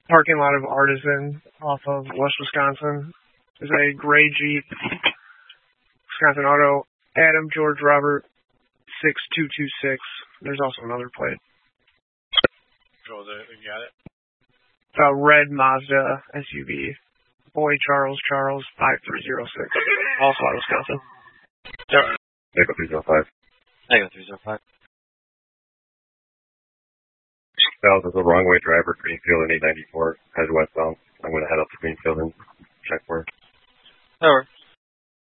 parking lot of Artisan off of West Wisconsin. There's a gray Jeep, Wisconsin Auto, Adam George Robert 6226. There's also another plate. Oh, you got it? Red Mazda SUV. Boy Charles 5306. Also out of Wisconsin. Echo 305. Echo 305. That was a wrong way driver, Greenfield and 894, head westbound. I'm going to head up to Greenfield and check for it. Over.